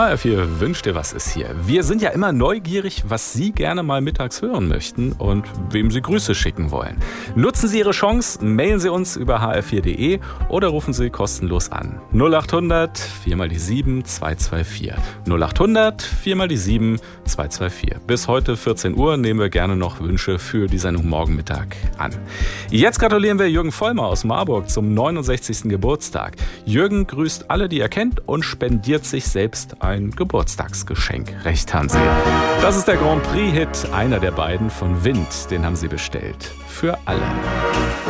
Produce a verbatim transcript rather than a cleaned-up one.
H R vier wünscht dir was ist hier. Wir sind ja immer neugierig, was Sie gerne mal mittags hören möchten und wem Sie Grüße schicken wollen. Nutzen Sie Ihre Chance, mailen Sie uns über h r vier punkt de oder rufen Sie kostenlos an. null acht hundert vier mal die sieben zwei zwei vier. null acht hundert vier mal die sieben zwei zwei vier. Bis heute vierzehn Uhr nehmen wir gerne noch Wünsche für die Sendung morgen Mittag an. Jetzt gratulieren wir Jürgen Vollmer aus Marburg zum neunundsechzigsten Geburtstag. Jürgen grüßt alle, die er kennt und spendiert sich selbst ein Geburtstagsgeschenk. Recht haben Sie. Das ist der Grand Prix-Hit, einer der beiden von Wind. Den haben Sie bestellt. Für alle.